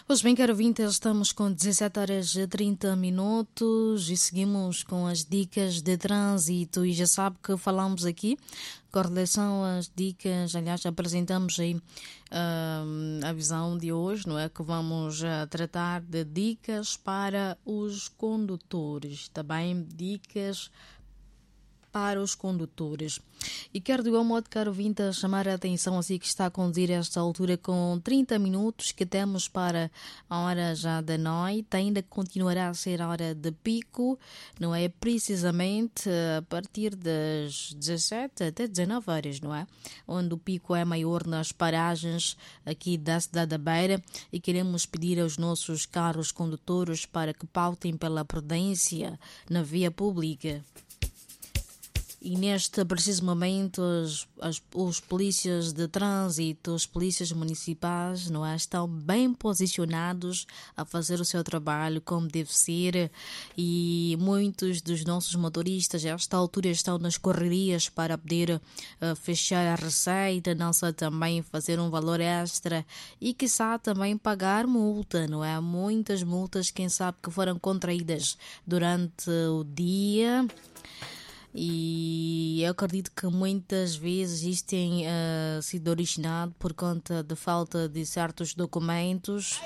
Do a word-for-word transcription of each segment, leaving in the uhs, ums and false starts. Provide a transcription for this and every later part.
Pois bem, caro ouvinte, estamos com dezessete horas e trinta minutos e seguimos com as dicas de trânsito. E já sabe que falamos aqui com relação às dicas, aliás, apresentamos aí uh, a visão de hoje, não é? Que vamos uh, tratar de dicas para os condutores, também dicas para os condutores. E quero de igual modo, caro ouvinte, chamar a atenção assim que está a conduzir a esta altura com trinta minutos que temos para a hora já da noite, ainda continuará a ser a hora de pico, não é? Precisamente a partir das dezassete até dezenove horas, não é? Onde o pico é maior nas paragens aqui da cidade da Beira e queremos pedir aos nossos caros condutores para que pautem pela prudência na via pública. E neste preciso momento, os, as, os polícias de trânsito, os polícias municipais, não é, estão bem posicionados a fazer o seu trabalho como deve ser. E muitos dos nossos motoristas, a esta altura, estão nas correrias para poder uh, fechar a receita, não só também fazer um valor extra e, quiçá, também pagar multa, não é? Muitas multas, quem sabe, que foram contraídas durante o dia. E eu acredito que muitas vezes isto tem uh, sido originado por conta de falta de certos documentos.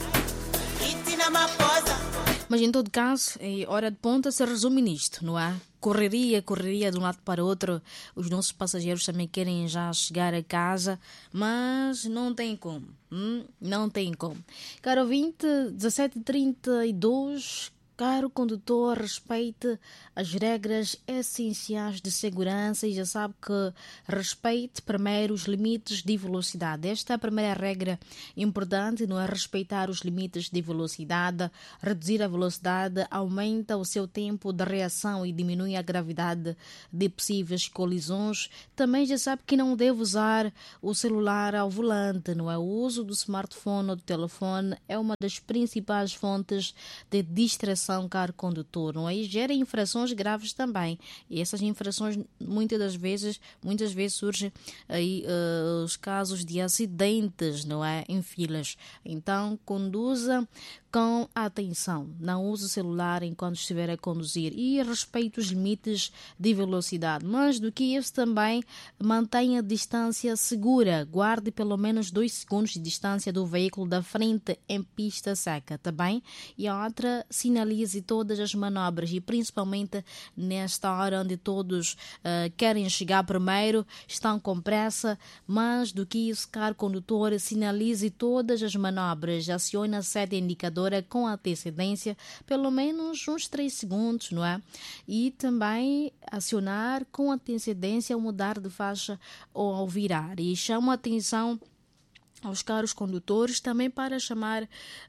Mas em todo caso, a hora de ponta se resume nisto, não é? Correria, correria de um lado para o outro. Os nossos passageiros também querem já chegar a casa, mas não tem como. Hum? Não tem como. Caro ouvinte, dezassete e trinta e dois... Caro condutor, respeite as regras essenciais de segurança e já sabe que respeite primeiro os limites de velocidade. Esta é a primeira regra importante, não é? Respeitar os limites de velocidade. Reduzir a velocidade aumenta o seu tempo de reação e diminui a gravidade de possíveis colisões. Também já sabe que não deve usar o celular ao volante, não é? O uso do smartphone ou do telefone é uma das principais fontes de distração, caro condutor, não é? E gera infrações graves também. E essas infrações muitas das vezes, muitas vezes surgem aí uh, os casos de acidentes, não é? Em filas. Então, conduza com atenção. Não use o celular enquanto estiver a conduzir e respeite os limites de velocidade. Mais do que isso também, mantenha a distância segura. Guarde pelo menos dois segundos de distância do veículo da frente em pista seca, tá bem? E a outra, sinalize todas as manobras e principalmente nesta hora onde todos uh, querem chegar primeiro, estão com pressa. Mais do que isso, caro condutor, sinalize todas as manobras. Acione a seta indicadora com antecedência, pelo menos uns três segundos, não é? E também acionar com antecedência ao mudar de faixa ou ao virar. E chamo a atenção aos caros condutores, também para chamar uh,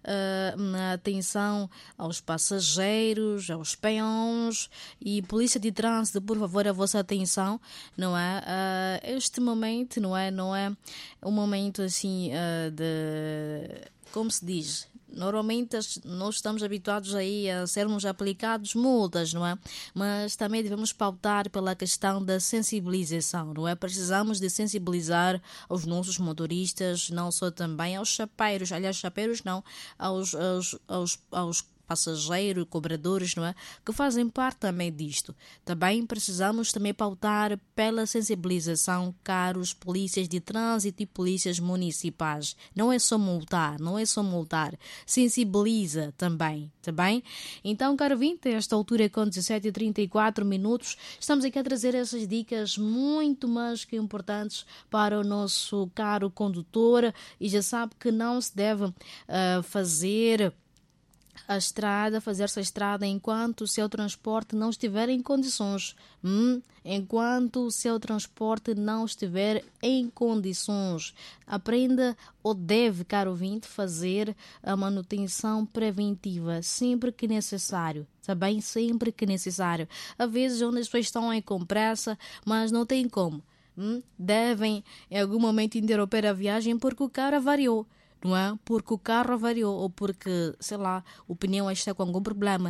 a atenção aos passageiros, aos peões e polícia de trânsito, por favor, a vossa atenção, não é? Uh, este momento, não é? Não é um momento assim uh, de, como se diz? Normalmente nós estamos habituados aí a sermos aplicados multas, não é? Mas também devemos pautar pela questão da sensibilização, não é? Precisamos de sensibilizar os nossos motoristas, não só também aos chapeiros, aliás, chapeiros não, aos, aos, aos, aos passageiros, cobradores, não é? Que fazem parte também disto. Também precisamos também pautar pela sensibilização, caros polícias de trânsito e polícias municipais. Não é só multar, não é só multar. Sensibiliza também, tá bem? Então, caro ouvinte, a esta altura com dezassete e trinta e quatro minutos, estamos aqui a trazer essas dicas muito mais que importantes para o nosso caro condutor e já sabe que não se deve uh, fazer a estrada, fazer-se a estrada enquanto o seu transporte não estiver em condições. Hum? Enquanto o seu transporte não estiver em condições. Aprenda ou deve, caro ouvinte, fazer a manutenção preventiva sempre que necessário. Também sempre que necessário. Às vezes onde as pessoas estão é com pressa, mas não tem como. Hum? Devem em algum momento interromper a viagem porque o carro avariou. Não é? Porque o carro avariou ou porque, sei lá, o pneu está com algum problema.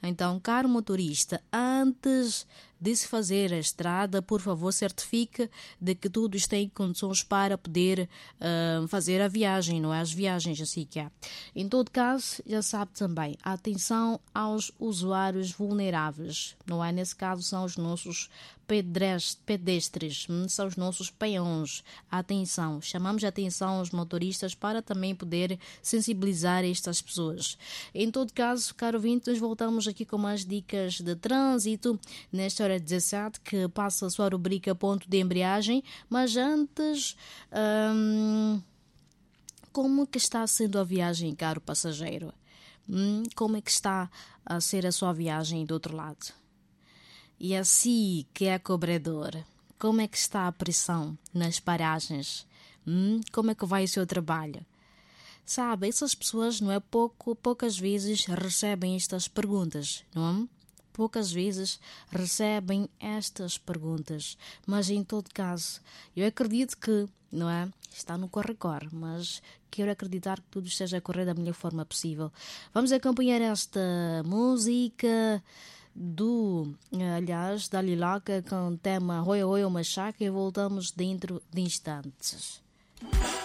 Então, caro motorista, antes de se fazer a estrada, por favor, certifique de que tudo está em condições para poder uh, fazer a viagem, não é? As viagens assim que há. Em todo caso, já sabe também, atenção aos usuários vulneráveis, não é? Nesse caso, são os nossos pedestres, são os nossos peões. Atenção, chamamos a atenção aos motoristas para também poder sensibilizar estas pessoas. Em todo caso, caro ouvinte, nós voltamos aqui com mais dicas de trânsito nesta hora dezassete, que passa a sua rubrica ponto de embreagem, mas antes, hum, como que está sendo a viagem, caro passageiro? Hum, como é que está a ser a sua viagem do outro lado? E assim que é cobrador, como é que está a pressão nas paragens? Hum, como é que vai o seu trabalho? Sabe, essas pessoas, não é pouco, poucas vezes recebem estas perguntas, não é? Poucas vezes recebem estas perguntas, mas em todo caso, eu acredito que, não é? Está no corre-corre, mas quero acreditar que tudo esteja a correr da melhor forma possível. Vamos acompanhar esta música do, aliás, da Lilaca com o tema Royo Royo Machaca e voltamos dentro de instantes.